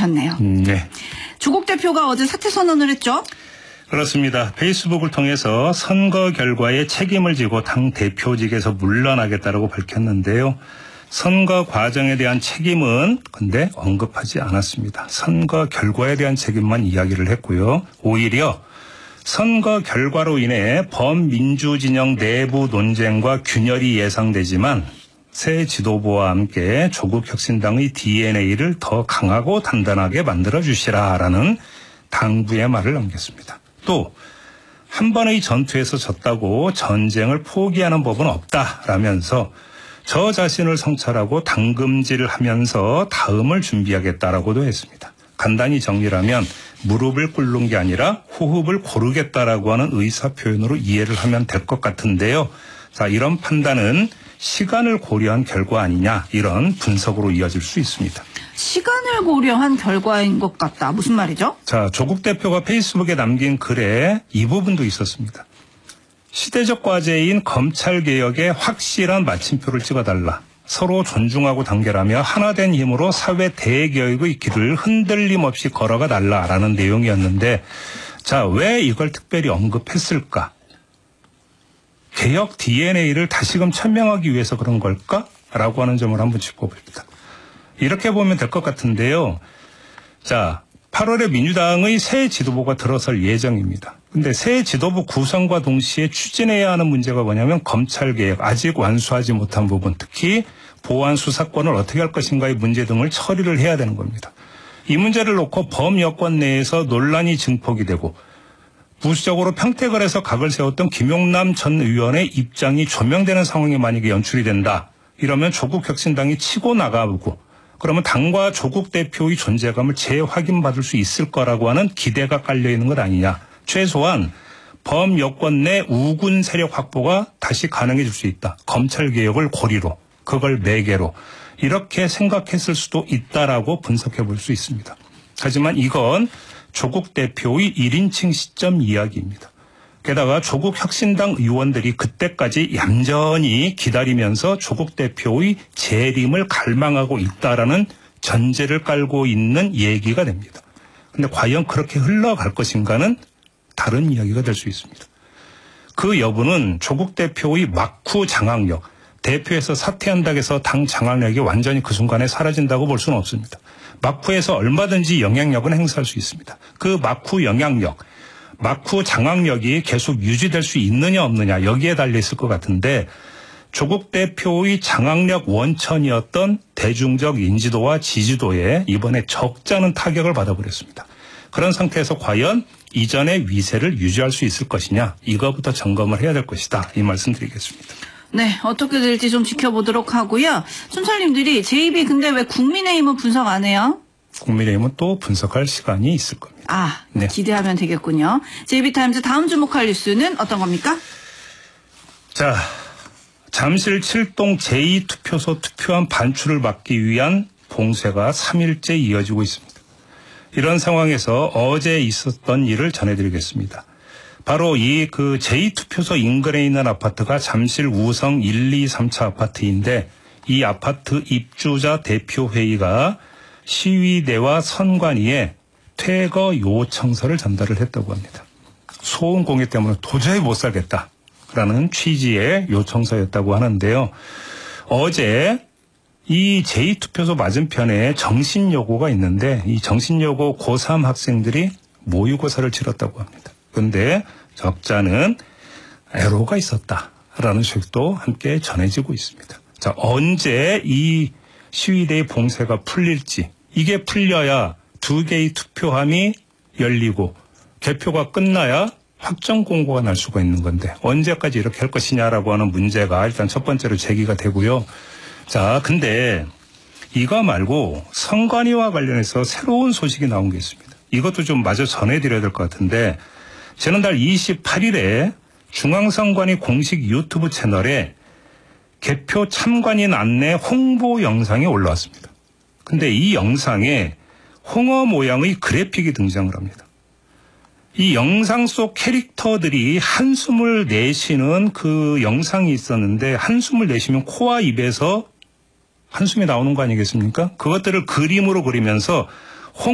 나오셨네요. 네. 조국 대표가 어제 사퇴 선언을 했죠? 그렇습니다. 페이스북을 통해서 선거 결과에 책임을 지고 당 대표직에서 물러나겠다라고 밝혔는데요. 선거 과정에 대한 책임은 근데 언급하지 않았습니다. 선거 결과에 대한 책임만 이야기를 했고요. 오히려 선거 결과로 인해 범민주 진영 내부 논쟁과 균열이 예상되지만 새 지도부와 함께 조국혁신당의 DNA를 더 강하고 단단하게 만들어주시라라는 당부의 말을 남겼습니다. 또 한 번의 전투에서 졌다고 전쟁을 포기하는 법은 없다라면서 저 자신을 성찰하고 당금질을 하면서 다음을 준비하겠다라고도 했습니다. 간단히 정리하면 무릎을 꿇는 게 아니라 호흡을 고르겠다라고 하는 의사표현으로 이해를 하면 될 것 같은데요. 자, 이런 판단은 시간을 고려한 결과 아니냐 이런 분석으로 이어질 수 있습니다. 시간을 고려한 결과인 것 같다. 무슨 말이죠? 자, 조국 대표가 페이스북에 남긴 글에 이 부분도 있었습니다. 시대적 과제인 검찰개혁에 확실한 마침표를 찍어달라. 서로 존중하고 단결하며 하나된 힘으로 사회 대개혁의 길을 흔들림 없이 걸어가 달라라는 내용이었는데 자, 왜 이걸 특별히 언급했을까? 개혁 DNA를 다시금 천명하기 위해서 그런 걸까? 라고 하는 점을 한번 짚어봅니다. 이렇게 보면 될 것 같은데요. 자, 8월에 민주당의 새 지도부가 들어설 예정입니다. 근데 새 지도부 구성과 동시에 추진해야 하는 문제가 뭐냐면 검찰개혁, 아직 완수하지 못한 부분, 특히 보안 수사권을 어떻게 할 것인가의 문제 등을 처리를 해야 되는 겁니다. 이 문제를 놓고 범여권 내에서 논란이 증폭이 되고 부수적으로 평택을 해서 각을 세웠던 김용남 전 의원의 입장이 조명되는 상황이 만약에 연출이 된다. 이러면 조국혁신당이 치고 나가고 그러면 당과 조국 대표의 존재감을 재확인받을 수 있을 거라고 하는 기대가 깔려있는 것 아니냐. 최소한 범여권 내 우군 세력 확보가 다시 가능해질 수 있다. 검찰개혁을 고리로, 그걸 매개로 이렇게 생각했을 수도 있다라고 분석해 볼 수 있습니다. 하지만 이건 조국 대표의 1인칭 시점 이야기입니다. 게다가 조국혁신당 의원들이 그때까지 얌전히 기다리면서 조국 대표의 재림을 갈망하고 있다라는 전제를 깔고 있는 얘기가 됩니다. 그런데 과연 그렇게 흘러갈 것인가는 다른 이야기가 될 수 있습니다. 그 여부는 조국 대표의 막후 장악력, 대표에서 사퇴한다고 해서 당 장악력이 완전히 그 순간에 사라진다고 볼 수는 없습니다. 막후에서 얼마든지 영향력은 행사할 수 있습니다. 그 막후 영향력, 막후 장악력이 계속 유지될 수 있느냐 없느냐 여기에 달려있을 것 같은데 조국 대표의 장악력 원천이었던 대중적 인지도와 지지도에 이번에 적지 않은 타격을 받아버렸습니다. 그런 상태에서 과연 이전의 위세를 유지할 수 있을 것이냐 이거부터 점검을 해야 될 것이다 이 말씀 드리겠습니다. 네, 어떻게 될지 좀 지켜보도록 하고요. 촌철님들이 제입이 근데 왜 국민의힘은 분석 안 해요? 국민의힘은 또 분석할 시간이 있을 겁니다. 아, 네. 기대하면 되겠군요. JB타임즈 다음 주목할 뉴스는 어떤 겁니까? 자, 잠실 7동 제2투표소 투표함 반출을 막기 위한 봉쇄가 3일째 이어지고 있습니다. 이런 상황에서 어제 있었던 일을 전해드리겠습니다. 바로 이 그 제2투표소 인근에 있는 아파트가 잠실 우성 1, 2, 3차 아파트인데 이 아파트 입주자 대표회의가 시위대와 선관위에 퇴거 요청서를 전달을 했다고 합니다. 소음 공해 때문에 도저히 못 살겠다라는 취지의 요청서였다고 하는데요. 어제 이 제2투표소 맞은편에 정신여고가 있는데 이 정신여고 고3 학생들이 모의고사를 치렀다고 합니다. 그런데 적자는 애로가 있었다라는 소식도 함께 전해지고 있습니다. 자, 언제 이 시위대의 봉쇄가 풀릴지 이게 풀려야 두 개의 투표함이 열리고 개표가 끝나야 확정 공고가 날 수가 있는 건데 언제까지 이렇게 할 것이냐라고 하는 문제가 일단 첫 번째로 제기가 되고요. 자, 근데 이거 말고 선관위와 관련해서 새로운 소식이 나온 게 있습니다. 이것도 좀 마저 전해드려야 될 것 같은데 지난달 28일에 중앙선관위 공식 유튜브 채널에 개표 참관인 안내 홍보 영상이 올라왔습니다. 근데 이 영상에 홍어 모양의 그래픽이 등장을 합니다. 이 영상 속 캐릭터들이 한숨을 내쉬는 그 영상이 있었는데 한숨을 내쉬면 코와 입에서 한숨이 나오는 거 아니겠습니까? 그것들을 그림으로 그리면서